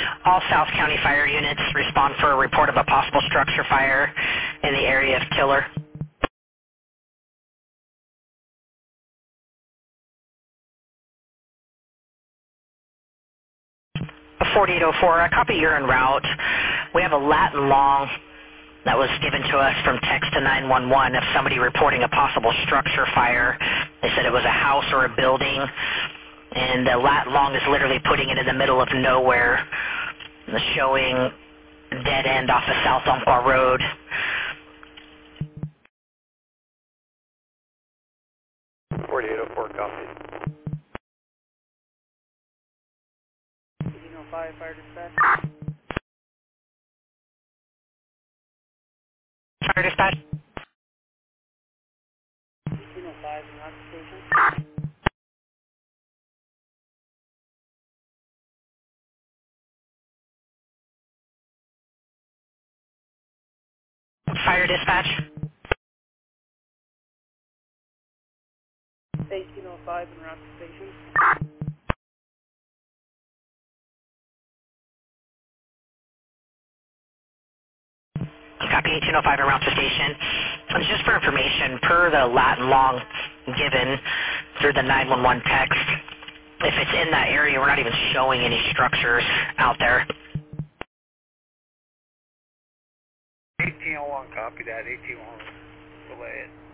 All South County fire units respond for a report of a possible structure fire in the area of Tiller. 4804, copy, you're en route. We have a Latin long that was given to us from text to 911 of somebody reporting a possible structure fire. They said it was a house or a building, and the Latin long is literally putting it in the middle of nowhere, showing dead end off of South Umpqua Road. Copy. 1805, fire dispatch. Fire dispatch. 1805 in Rock Station. Fire dispatch. 1805 in Rock Station. Copy, 1805 around the station. Just for information, per the Latin long given through the 911 text, if it's in that area, we're not even showing any structures out there. 1801, copy that. 1801, delay it.